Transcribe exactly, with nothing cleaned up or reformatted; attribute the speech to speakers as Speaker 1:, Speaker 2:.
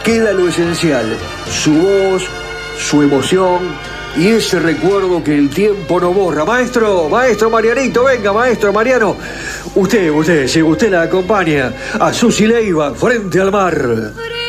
Speaker 1: queda lo esencial, su voz, su emoción y ese recuerdo que el tiempo no borra. Maestro, maestro Marianito, venga, maestro Mariano. Usted, usted, si usted la acompaña a Susi Leiva frente al mar.